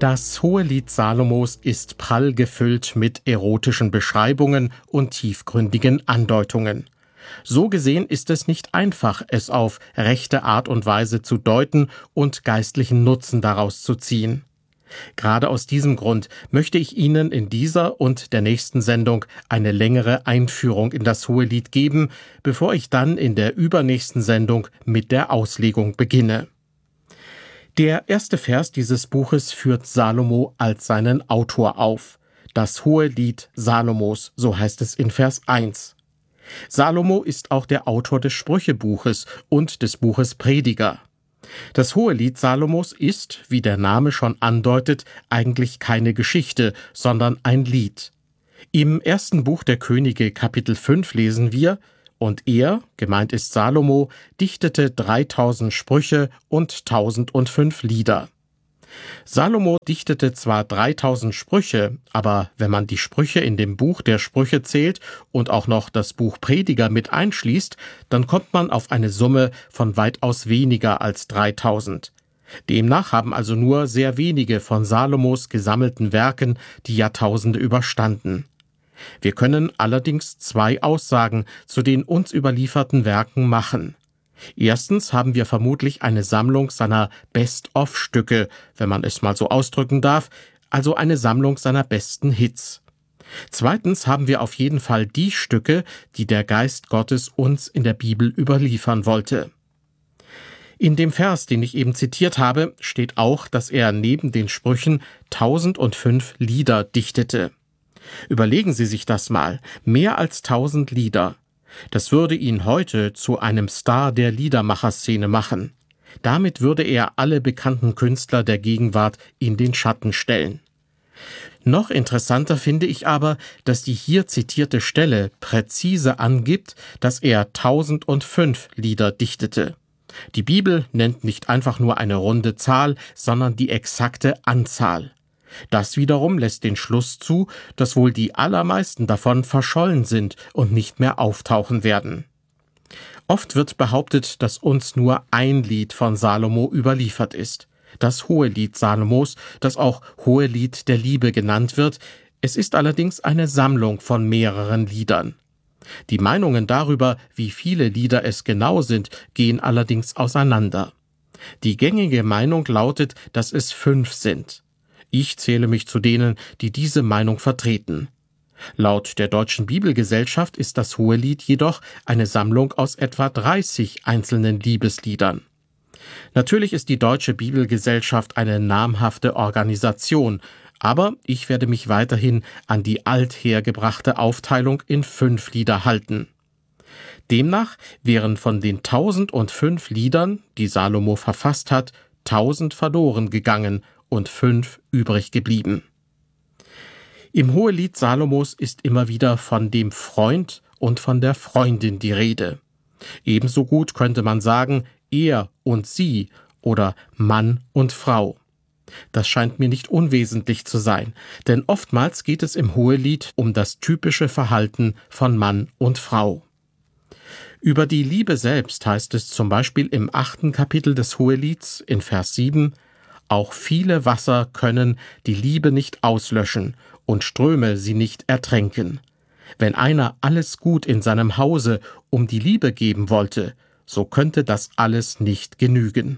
Das Hohelied Salomos ist prall gefüllt mit erotischen Beschreibungen und tiefgründigen Andeutungen. So gesehen ist es nicht einfach, es auf rechte Art und Weise zu deuten und geistlichen Nutzen daraus zu ziehen. Gerade aus diesem Grund möchte ich Ihnen in dieser und der nächsten Sendung eine längere Einführung in das Hohelied geben, bevor ich dann in der übernächsten Sendung mit der Auslegung beginne. Der erste Vers dieses Buches führt Salomo als seinen Autor auf. Das Hohelied Salomos, so heißt es in Vers 1. Salomo ist auch der Autor des Sprüchebuches und des Buches Prediger. Das Hohelied Salomos ist, wie der Name schon andeutet, eigentlich keine Geschichte, sondern ein Lied. Im ersten Buch der Könige, Kapitel 5, lesen wir: Und er, gemeint ist Salomo, dichtete 3000 Sprüche und 1005 Lieder. Salomo dichtete zwar 3000 Sprüche, aber wenn man die Sprüche in dem Buch der Sprüche zählt und auch noch das Buch Prediger mit einschließt, dann kommt man auf eine Summe von weitaus weniger als 3000. Demnach haben also nur sehr wenige von Salomos gesammelten Werken die Jahrtausende überstanden. Wir können allerdings zwei Aussagen zu den uns überlieferten Werken machen. Erstens haben wir vermutlich eine Sammlung seiner Best-of-Stücke, wenn man es mal so ausdrücken darf, also eine Sammlung seiner besten Hits. Zweitens haben wir auf jeden Fall die Stücke, die der Geist Gottes uns in der Bibel überliefern wollte. In dem Vers, den ich eben zitiert habe, steht auch, dass er neben den Sprüchen 1005 Lieder dichtete. Überlegen Sie sich das mal, mehr als 1000 Lieder. Das würde ihn heute zu einem Star der Liedermacherszene machen. Damit würde er alle bekannten Künstler der Gegenwart in den Schatten stellen. Noch interessanter finde ich aber, dass die hier zitierte Stelle präzise angibt, dass er 1005 Lieder dichtete. Die Bibel nennt nicht einfach nur eine runde Zahl, sondern die exakte Anzahl. Das wiederum lässt den Schluss zu, dass wohl die allermeisten davon verschollen sind und nicht mehr auftauchen werden. Oft wird behauptet, dass uns nur ein Lied von Salomo überliefert ist, das Hohelied Salomos, das auch Hohelied der Liebe genannt wird. Es ist allerdings eine Sammlung von mehreren Liedern. Die Meinungen darüber, wie viele Lieder es genau sind, gehen allerdings auseinander. Die gängige Meinung lautet, dass es 5 sind. Ich zähle mich zu denen, die diese Meinung vertreten. Laut der Deutschen Bibelgesellschaft ist das Hohelied jedoch eine Sammlung aus etwa 30 einzelnen Liebesliedern. Natürlich ist die Deutsche Bibelgesellschaft eine namhafte Organisation, aber ich werde mich weiterhin an die althergebrachte Aufteilung in 5 Lieder halten. Demnach wären von den 1005 Liedern, die Salomo verfasst hat, 1000 verloren gegangen und 5 übrig geblieben. Im Hohelied Salomos ist immer wieder von dem Freund und von der Freundin die Rede. Ebenso gut könnte man sagen, er und sie oder Mann und Frau. Das scheint mir nicht unwesentlich zu sein, denn oftmals geht es im Hohelied um das typische Verhalten von Mann und Frau. Über die Liebe selbst heißt es zum Beispiel im 8. Kapitel des Hohelieds in Vers 7: Auch viele Wasser können die Liebe nicht auslöschen und Ströme sie nicht ertränken. Wenn einer alles Gut in seinem Hause um die Liebe geben wollte, so könnte das alles nicht genügen.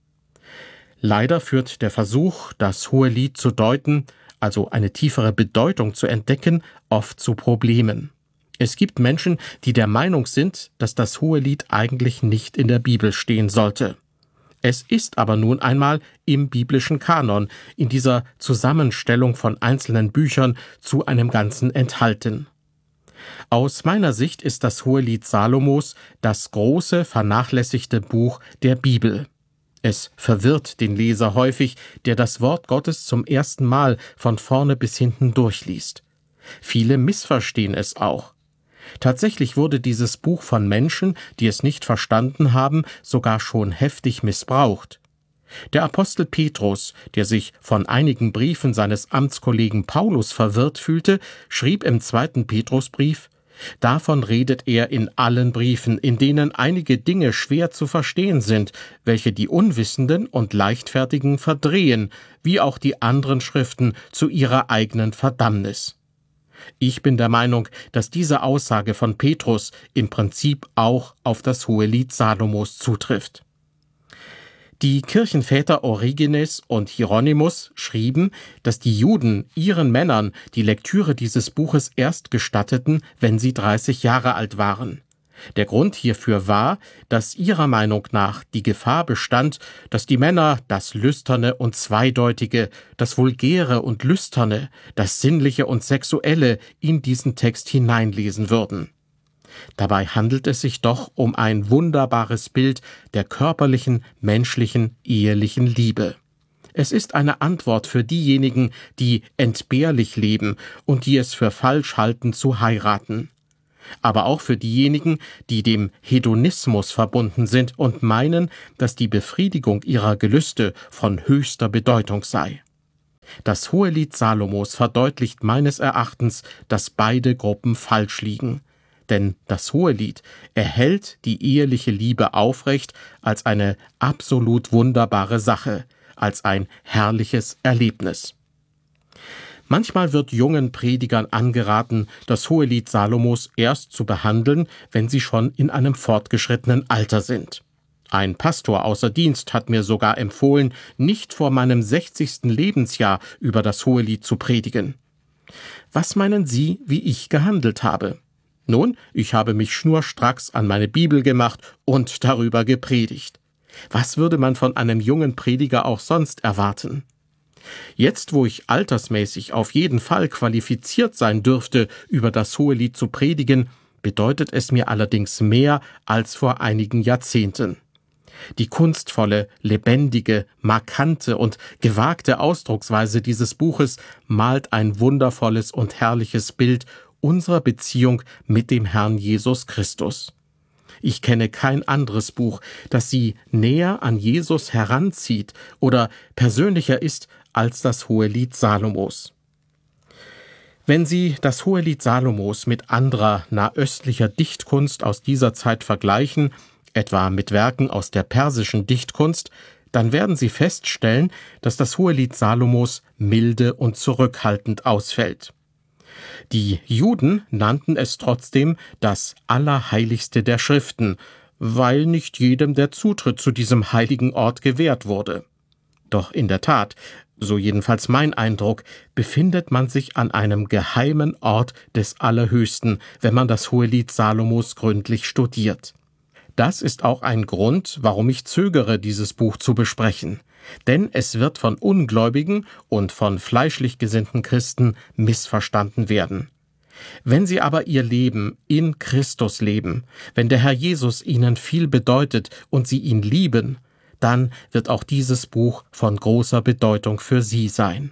Leider führt der Versuch, das Hohelied zu deuten, also eine tiefere Bedeutung zu entdecken, oft zu Problemen. Es gibt Menschen, die der Meinung sind, dass das Hohelied eigentlich nicht in der Bibel stehen sollte. Es ist aber nun einmal im biblischen Kanon, in dieser Zusammenstellung von einzelnen Büchern zu einem Ganzen enthalten. Aus meiner Sicht ist das Hohelied Salomos das große, vernachlässigte Buch der Bibel. Es verwirrt den Leser häufig, der das Wort Gottes zum ersten Mal von vorne bis hinten durchliest. Viele missverstehen es auch. Tatsächlich wurde dieses Buch von Menschen, die es nicht verstanden haben, sogar schon heftig missbraucht. Der Apostel Petrus, der sich von einigen Briefen seines Amtskollegen Paulus verwirrt fühlte, schrieb im 2. Petrusbrief: Davon redet er in allen Briefen, in denen einige Dinge schwer zu verstehen sind, welche die Unwissenden und Leichtfertigen verdrehen, wie auch die anderen Schriften zu ihrer eigenen Verdammnis. Ich bin der Meinung, dass diese Aussage von Petrus im Prinzip auch auf das Hohelied Salomos zutrifft. Die Kirchenväter Origenes und Hieronymus schrieben, dass die Juden ihren Männern die Lektüre dieses Buches erst gestatteten, wenn sie 30 Jahre alt waren. Der Grund hierfür war, dass ihrer Meinung nach die Gefahr bestand, dass die Männer das Lüsterne und Zweideutige, das Vulgäre und Lüsterne, das Sinnliche und Sexuelle in diesen Text hineinlesen würden. Dabei handelt es sich doch um ein wunderbares Bild der körperlichen, menschlichen, ehelichen Liebe. Es ist eine Antwort für diejenigen, die entbehrlich leben und die es für falsch halten, zu heiraten. Aber auch für diejenigen, die dem Hedonismus verbunden sind und meinen, dass die Befriedigung ihrer Gelüste von höchster Bedeutung sei. Das Hohelied Salomos verdeutlicht meines Erachtens, dass beide Gruppen falsch liegen. Denn das Hohelied erhält die eheliche Liebe aufrecht als eine absolut wunderbare Sache, als ein herrliches Erlebnis. Manchmal wird jungen Predigern angeraten, das Hohelied Salomos erst zu behandeln, wenn sie schon in einem fortgeschrittenen Alter sind. Ein Pastor außer Dienst hat mir sogar empfohlen, nicht vor meinem 60. Lebensjahr über das Hohelied zu predigen. Was meinen Sie, wie ich gehandelt habe? Nun, ich habe mich schnurstracks an meine Bibel gemacht und darüber gepredigt. Was würde man von einem jungen Prediger auch sonst erwarten? Jetzt, wo ich altersmäßig auf jeden Fall qualifiziert sein dürfte, über das Hohelied zu predigen, bedeutet es mir allerdings mehr als vor einigen Jahrzehnten. Die kunstvolle, lebendige, markante und gewagte Ausdrucksweise dieses Buches malt ein wundervolles und herrliches Bild unserer Beziehung mit dem Herrn Jesus Christus. Ich kenne kein anderes Buch, das sie näher an Jesus heranzieht oder persönlicher ist als das Hohelied Salomos. Wenn Sie das Hohelied Salomos mit anderer nahöstlicher Dichtkunst aus dieser Zeit vergleichen, etwa mit Werken aus der persischen Dichtkunst, dann werden Sie feststellen, dass das Hohelied Salomos milde und zurückhaltend ausfällt. Die Juden nannten es trotzdem das Allerheiligste der Schriften, weil nicht jedem der Zutritt zu diesem heiligen Ort gewährt wurde. Doch in der Tat, so jedenfalls mein Eindruck, befindet man sich an einem geheimen Ort des Allerhöchsten, wenn man das Hohelied Salomos gründlich studiert. Das ist auch ein Grund, warum ich zögere, dieses Buch zu besprechen. Denn es wird von Ungläubigen und von fleischlich gesinnten Christen missverstanden werden. Wenn sie aber ihr Leben in Christus leben, wenn der Herr Jesus ihnen viel bedeutet und sie ihn lieben, dann wird auch dieses Buch von großer Bedeutung für sie sein.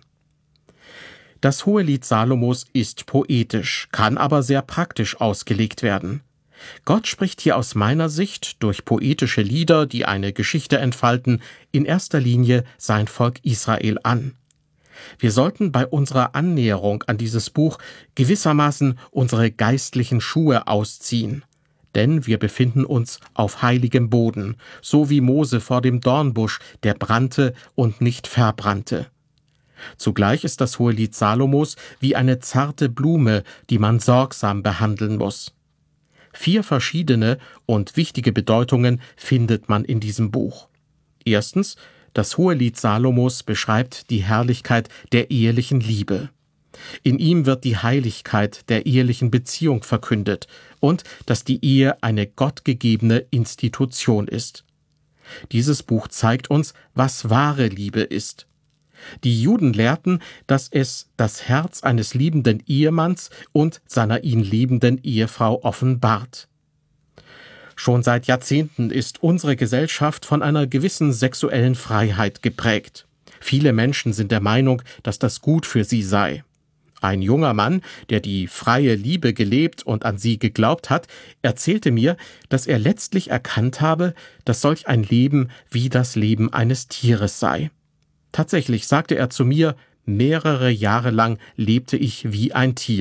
Das Hohelied Salomos ist poetisch, kann aber sehr praktisch ausgelegt werden. Gott spricht hier aus meiner Sicht durch poetische Lieder, die eine Geschichte entfalten, in erster Linie sein Volk Israel an. Wir sollten bei unserer Annäherung an dieses Buch gewissermaßen unsere geistlichen Schuhe ausziehen. Denn wir befinden uns auf heiligem Boden, so wie Mose vor dem Dornbusch, der brannte und nicht verbrannte. Zugleich ist das Hohelied Salomos wie eine zarte Blume, die man sorgsam behandeln muss. 4 verschiedene und wichtige Bedeutungen findet man in diesem Buch. Erstens, das Hohelied Salomos beschreibt die Herrlichkeit der ehelichen Liebe. In ihm wird die Heiligkeit der ehelichen Beziehung verkündet und dass die Ehe eine gottgegebene Institution ist. Dieses Buch zeigt uns, was wahre Liebe ist. Die Juden lehrten, dass es das Herz eines liebenden Ehemanns und seiner ihn liebenden Ehefrau offenbart. Schon seit Jahrzehnten ist unsere Gesellschaft von einer gewissen sexuellen Freiheit geprägt. Viele Menschen sind der Meinung, dass das gut für sie sei. Ein junger Mann, der die freie Liebe gelebt und an sie geglaubt hat, erzählte mir, dass er letztlich erkannt habe, dass solch ein Leben wie das Leben eines Tieres sei. Tatsächlich sagte er zu mir, mehrere Jahre lang lebte ich wie ein Tier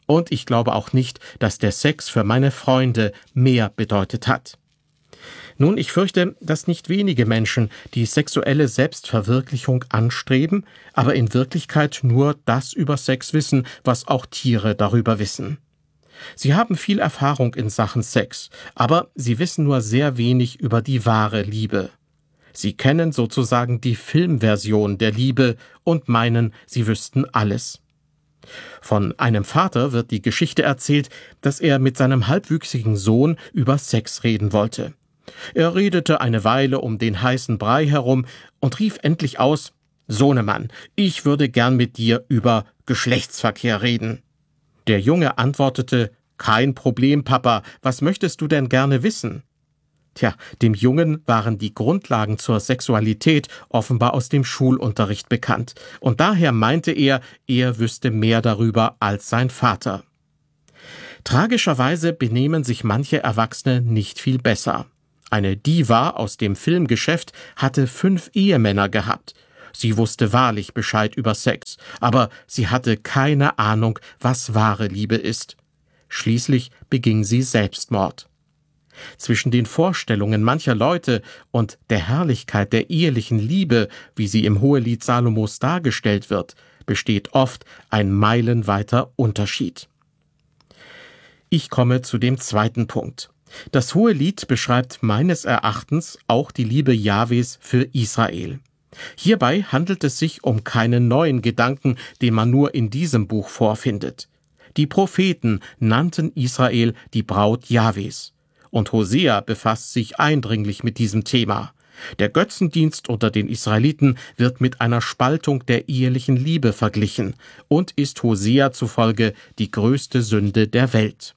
Und ich glaube auch nicht, dass der Sex für meine Freunde mehr bedeutet hat. Nun, ich fürchte, dass nicht wenige Menschen die sexuelle Selbstverwirklichung anstreben, aber in Wirklichkeit nur das über Sex wissen, was auch Tiere darüber wissen. Sie haben viel Erfahrung in Sachen Sex, aber sie wissen nur sehr wenig über die wahre Liebe. Sie kennen sozusagen die Filmversion der Liebe und meinen, sie wüssten alles. Von einem Vater wird die Geschichte erzählt, dass er mit seinem halbwüchsigen Sohn über Sex reden wollte. Er redete eine Weile um den heißen Brei herum und rief endlich aus: »Sohnemann, ich würde gern mit dir über Geschlechtsverkehr reden.« Der Junge antwortete: »Kein Problem, Papa, was möchtest du denn gerne wissen?« Tja, dem Jungen waren die Grundlagen zur Sexualität offenbar aus dem Schulunterricht bekannt, und daher meinte er wüsste mehr darüber als sein Vater. Tragischerweise benehmen sich manche Erwachsene nicht viel besser. Eine Diva aus dem Filmgeschäft hatte 5 Ehemänner gehabt. Sie wusste wahrlich Bescheid über Sex, aber sie hatte keine Ahnung, was wahre Liebe ist. Schließlich beging sie Selbstmord. Zwischen den Vorstellungen mancher Leute und der Herrlichkeit der ehelichen Liebe, wie sie im Hohelied Salomos dargestellt wird, besteht oft ein meilenweiter Unterschied. Ich komme zu dem zweiten Punkt. Das Hohelied beschreibt meines Erachtens auch die Liebe Jahwes für Israel. Hierbei handelt es sich um keinen neuen Gedanken, den man nur in diesem Buch vorfindet. Die Propheten nannten Israel die Braut Jahwes. Und Hosea befasst sich eindringlich mit diesem Thema. Der Götzendienst unter den Israeliten wird mit einer Spaltung der ehelichen Liebe verglichen und ist Hosea zufolge die größte Sünde der Welt.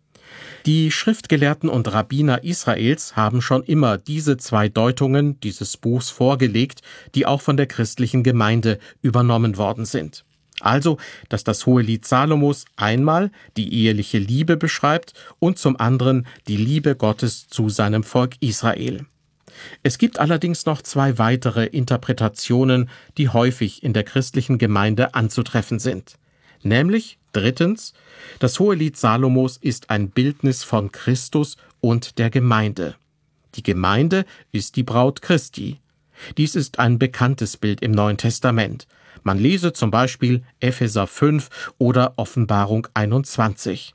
Die Schriftgelehrten und Rabbiner Israels haben schon immer diese 2 Deutungen dieses Buchs vorgelegt, die auch von der christlichen Gemeinde übernommen worden sind. Also, dass das Hohelied Salomos einmal die eheliche Liebe beschreibt und zum anderen die Liebe Gottes zu seinem Volk Israel. Es gibt allerdings noch 2 weitere Interpretationen, die häufig in der christlichen Gemeinde anzutreffen sind. Nämlich, drittens, das Hohelied Salomos ist ein Bildnis von Christus und der Gemeinde. Die Gemeinde ist die Braut Christi. Dies ist ein bekanntes Bild im Neuen Testament. Man lese zum Beispiel Epheser 5 oder Offenbarung 21.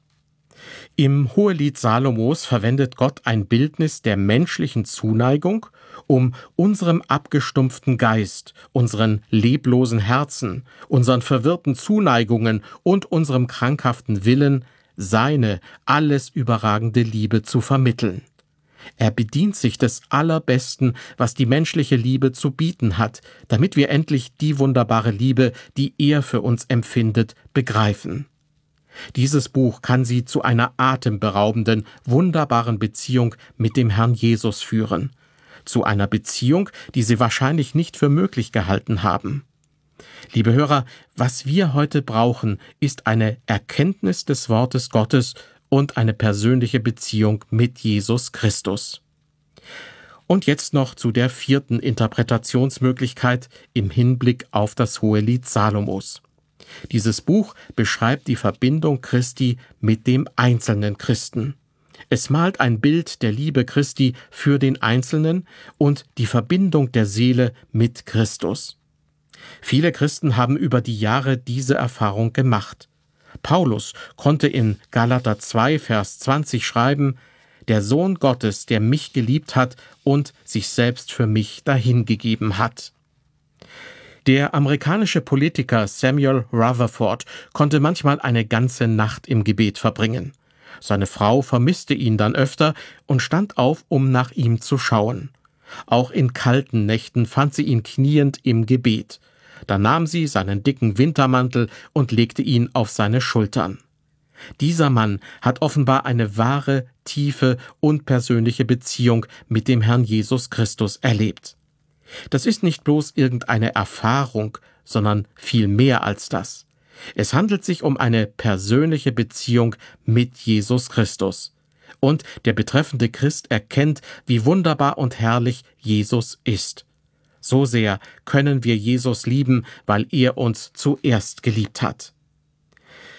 Im Hohelied Salomos verwendet Gott ein Bildnis der menschlichen Zuneigung, um unserem abgestumpften Geist, unseren leblosen Herzen, unseren verwirrten Zuneigungen und unserem krankhaften Willen seine alles überragende Liebe zu vermitteln. Er bedient sich des Allerbesten, was die menschliche Liebe zu bieten hat, damit wir endlich die wunderbare Liebe, die er für uns empfindet, begreifen. Dieses Buch kann Sie zu einer atemberaubenden, wunderbaren Beziehung mit dem Herrn Jesus führen. Zu einer Beziehung, die Sie wahrscheinlich nicht für möglich gehalten haben. Liebe Hörer, was wir heute brauchen, ist eine Erkenntnis des Wortes Gottes und eine persönliche Beziehung mit Jesus Christus. Und jetzt noch zu der 4. Interpretationsmöglichkeit im Hinblick auf das Hohelied Salomos. Dieses Buch beschreibt die Verbindung Christi mit dem einzelnen Christen. Es malt ein Bild der Liebe Christi für den Einzelnen und die Verbindung der Seele mit Christus. Viele Christen haben über die Jahre diese Erfahrung gemacht. Paulus konnte in Galater 2, Vers 20 schreiben: »Der Sohn Gottes, der mich geliebt hat und sich selbst für mich dahingegeben hat.« Der amerikanische Politiker Samuel Rutherford konnte manchmal eine ganze Nacht im Gebet verbringen. Seine Frau vermisste ihn dann öfter und stand auf, um nach ihm zu schauen. Auch in kalten Nächten fand sie ihn kniend im Gebet. Da nahm sie seinen dicken Wintermantel und legte ihn auf seine Schultern. Dieser Mann hat offenbar eine wahre, tiefe und persönliche Beziehung mit dem Herrn Jesus Christus erlebt. Das ist nicht bloß irgendeine Erfahrung, sondern viel mehr als das. Es handelt sich um eine persönliche Beziehung mit Jesus Christus. Und der betreffende Christ erkennt, wie wunderbar und herrlich Jesus ist. So sehr können wir Jesus lieben, weil er uns zuerst geliebt hat.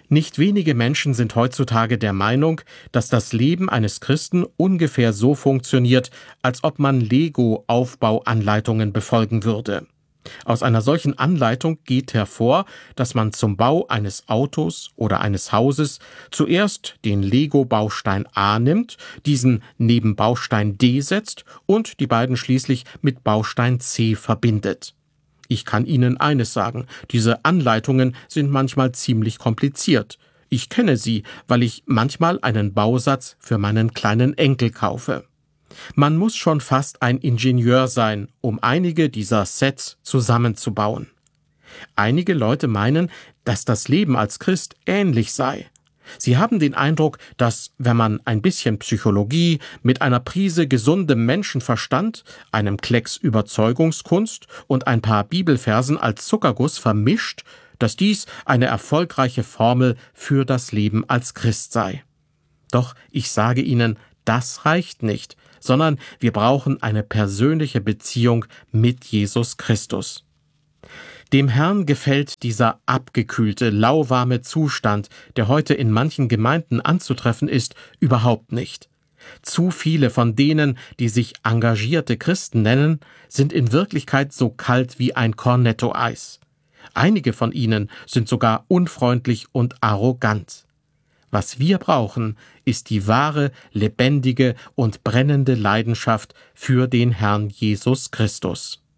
Nicht wenige Menschen sind heutzutage der Meinung, dass das Leben eines Christen ungefähr so funktioniert, als ob man Lego-Aufbauanleitungen befolgen würde. Aus einer solchen Anleitung geht hervor, dass man zum Bau eines Autos oder eines Hauses zuerst den Lego-Baustein A nimmt, diesen neben Baustein D setzt und die beiden schließlich mit Baustein C verbindet. Ich kann Ihnen eines sagen, diese Anleitungen sind manchmal ziemlich kompliziert. Ich kenne sie, weil ich manchmal einen Bausatz für meinen kleinen Enkel kaufe. Man muss schon fast ein Ingenieur sein, um einige dieser Sets zusammenzubauen. Einige Leute meinen, dass das Leben als Christ ähnlich sei. Sie haben den Eindruck, dass, wenn man ein bisschen Psychologie mit einer Prise gesundem Menschenverstand, einem Klecks Überzeugungskunst und ein paar Bibelversen als Zuckerguss vermischt, dass dies eine erfolgreiche Formel für das Leben als Christ sei. Doch ich sage Ihnen, das reicht nicht, sondern wir brauchen eine persönliche Beziehung mit Jesus Christus. Dem Herrn gefällt dieser abgekühlte, lauwarme Zustand, der heute in manchen Gemeinden anzutreffen ist, überhaupt nicht. Zu viele von denen, die sich engagierte Christen nennen, sind in Wirklichkeit so kalt wie ein Cornetto-Eis. Einige von ihnen sind sogar unfreundlich und arrogant. Was wir brauchen, ist die wahre, lebendige und brennende Leidenschaft für den Herrn Jesus Christus.